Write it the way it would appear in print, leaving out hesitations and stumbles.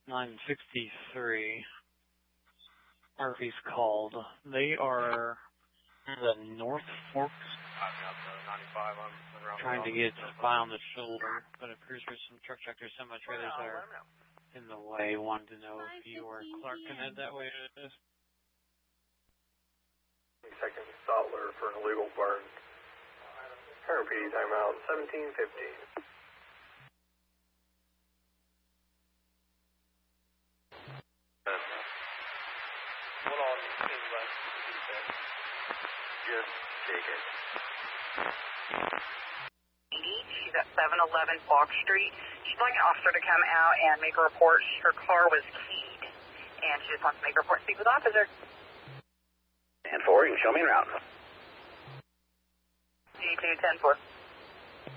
963. Murphy's called. They are the North Forks. Trying to get by on the shoulder, but it appears there's some truck tractor semi-trailers that are in the way. Wanted to know if you or Clark can head that way to this. Second Stotler for an illegal burn. Current PD timeout 17:15. Hold on, just take it. She's at 711 Fox Street. She'd like an officer to come out and make a report. Her car was keyed, and she just wants to make a report. Speak with the officer. And 4, you can show me around. G2 10-4.